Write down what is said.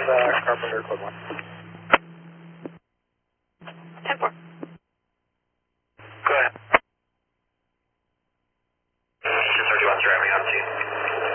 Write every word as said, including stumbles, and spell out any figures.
five, uh, Carpenter, code one. ten four. Go ahead. two thirty-one driving on scene.